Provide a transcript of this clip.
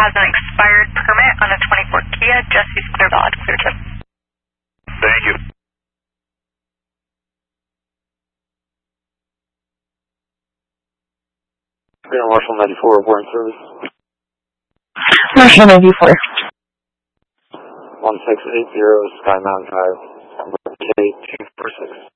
has an expired permit on a 24 Kia. Jesse's clear valid, clear tip. Thank you. Marshall 94 reporting service. Marshall 94. 1680 Sky Mountain Drive, K246.